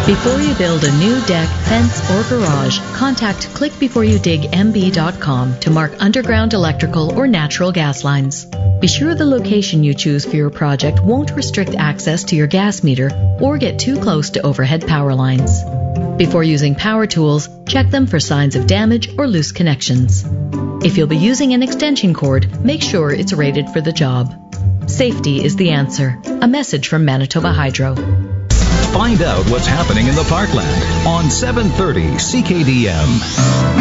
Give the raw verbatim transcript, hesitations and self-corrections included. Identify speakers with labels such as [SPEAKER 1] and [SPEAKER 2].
[SPEAKER 1] Before you build a new deck, fence, or garage, contact click before you dig m b dot com to mark underground electrical or natural gas lines. Be sure the location you choose for your project won't restrict access to your gas meter or get too close to overhead power lines. Before using power tools, check them for signs of damage or loose connections. If you'll be using an extension cord, make sure it's rated for the job. Safety is the answer. A message from Manitoba Hydro.
[SPEAKER 2] Find out what's happening in the Parkland on seven thirty C K D M.